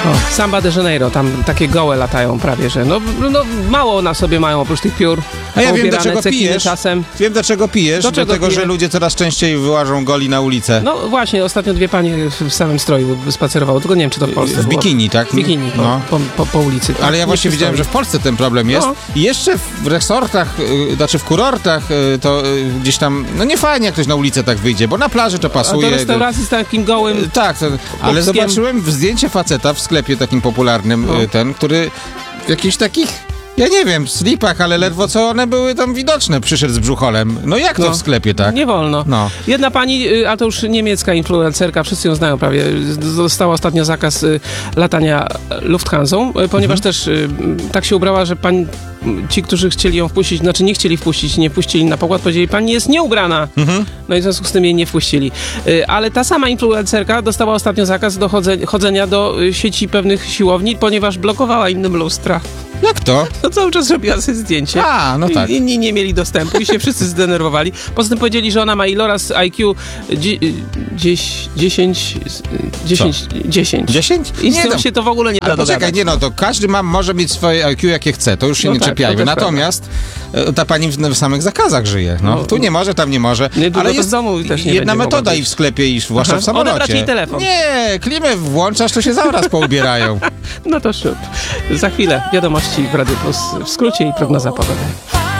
O, Samba de Janeiro, tam takie gołe latają prawie, że no mało na sobie mają oprócz tych piór. A ja wiem, do poubierane czego cekiny pijesz. czasem. Wiem, do czego pijesz. Do czego tego, piję? że ludzie coraz częściej wyłażą goli na ulicę. No właśnie, ostatnio dwie panie w samym stroju spacerowały, tylko nie wiem, czy to w Polsce W było. bikini, tak? W bikini po ulicy. Ale ja właśnie widziałem, że w Polsce ten problem jest. No. I jeszcze w resortach, znaczy w kurortach, to gdzieś tam, no nie fajnie jak ktoś na ulicę tak wyjdzie, bo na plaży to A pasuje. do restauracji z takim gołym... Tak, ale Chłopskiem. zobaczyłem zdjęcie faceta w sklepie takim popularnym, który w jakichś takich, ja nie wiem, slipach, ale ledwo co one były tam widoczne, przyszedł z brzucholem. No jak to w sklepie, tak? Nie wolno. No. Jedna pani, a to już niemiecka influencerka, wszyscy ją znają prawie, dostała ostatnio zakaz latania Lufthansą, ponieważ też tak się ubrała, że ci, którzy chcieli ją wpuścić, znaczy nie chcieli wpuścić, nie wpuścili na pokład, powiedzieli, pani jest nieubrana. No i w związku z tym jej nie wpuścili. Ale ta sama influencerka dostała ostatnio zakaz do chodzenia do sieci pewnych siłowni, ponieważ blokowała innym lustra. Jak to? No cały czas robiła sobie zdjęcie. A, no tak. Inni nie mieli dostępu i się wszyscy zdenerwowali. Poza tym powiedzieli, że ona ma iloraz IQ 10. 10? I z Nie, tym no. się to w ogóle nie da Ale poczekaj, dogadać. nie no, to każdy może mieć swoje IQ jakie chce, to już się No nie tak, czepiajmy. to też Natomiast ta pani w samych zakazach żyje. No, tu nie może, tam nie może. Niedługo Ale to jest z domu też nie jedna będzie metoda mogła i w sklepie, i zwłaszcza Aha. w samolocie. Odebrać jej telefon. Nie, klimę włączasz, to się zaraz poubierają. No to szybko. Za chwilę wiadomości w Radiu Plus w skrócie i prognoza pogody.